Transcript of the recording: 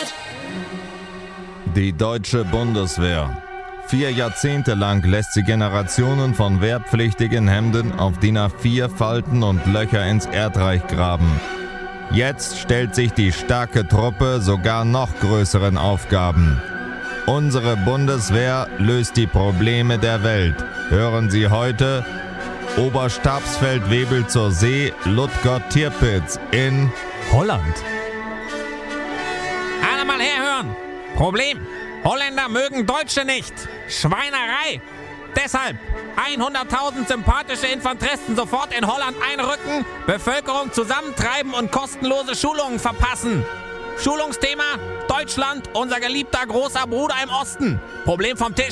Die deutsche Bundeswehr. 4 Jahrzehnte lang lässt sie Generationen von wehrpflichtigen Hemden auf DIN A4 falten und Löcher ins Erdreich graben. Jetzt stellt sich die starke Truppe sogar noch größeren Aufgaben. Unsere Bundeswehr löst die Probleme der Welt. Hören Sie heute Oberstabsfeldwebel zur See Ludgott-Tirpitz in Holland. Alle mal herhören. Problem: Holländer mögen Deutsche nicht. Schweinerei. Deshalb 100.000 sympathische Infanteristen sofort in Holland einrücken, Bevölkerung zusammentreiben und kostenlose Schulungen verpassen. Schulungsthema: Deutschland, unser geliebter großer Bruder im Osten. Problem vom Tisch.